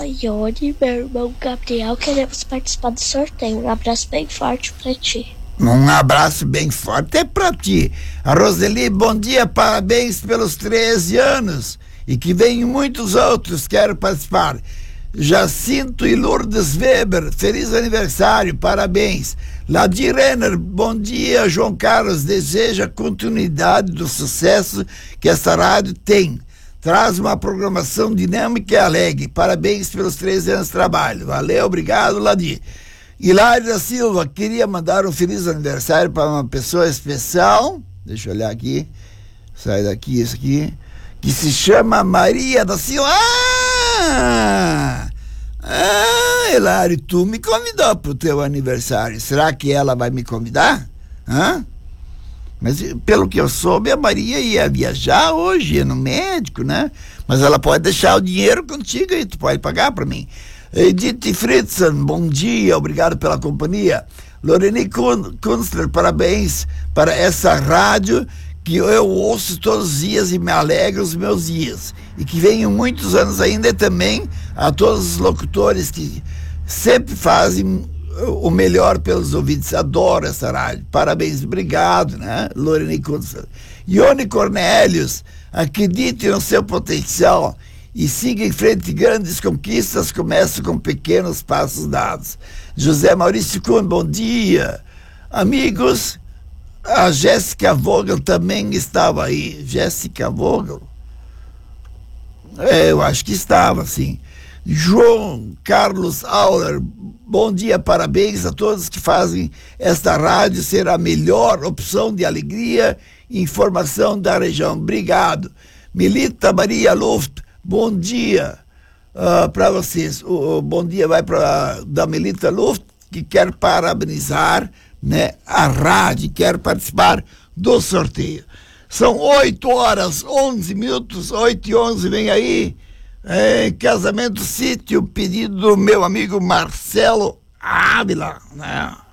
Ione, meu irmão Gabriel, queremos participar do sorteio. Um abraço bem forte pra ti. Um abraço bem forte é pra ti. A Roseli, bom dia, parabéns pelos 13 anos. E que venham muitos outros, quero participar. Jacinto e Lourdes Weber, feliz aniversário, parabéns. Ladir Renner, bom dia, João Carlos, deseja continuidade do sucesso que essa rádio tem. Traz uma programação dinâmica e alegre. Parabéns pelos 13 anos de trabalho. Valeu, obrigado, Ladir. Hilário da Silva, queria mandar um feliz aniversário para uma pessoa especial. Deixa eu olhar aqui. Sai daqui, isso aqui. Que se chama Maria da Silva. Hilário, tu me convidou pro teu aniversário. Será que ela vai me convidar? Mas pelo que eu soube, a Maria ia viajar hoje, ia no médico, né? Mas ela pode deixar o dinheiro contigo e tu pode pagar para mim. Edith Fritzen, bom dia, obrigado pela companhia. Loreni Kunstler, parabéns para essa rádio que eu ouço todos os dias e me alegra os meus dias. E que venham muitos anos ainda, e também a todos os locutores que sempre fazem o melhor pelos ouvintes. Adoro essa rádio. Parabéns, obrigado, né? Loreni Kunstler. Ione Cornélios, acredite no seu potencial e siga em frente. Grandes conquistas começam com pequenos passos dados. José Maurício Kuhn, bom dia. Amigos, a Jéssica Vogel também estava aí. Jéssica Vogel? Eu acho que estava, sim. João Carlos Auler, bom dia, parabéns a todos que fazem esta rádio ser a melhor opção de alegria e informação da região. Obrigado. Melita Maria Luft, bom dia para vocês. O bom dia vai para da Melita Luft, que quer parabenizar, né, a rádio, quer participar do sorteio. São 8h11, 8h11, vem aí. Casamento Sítio, pedido do meu amigo Marcelo Ávila, né?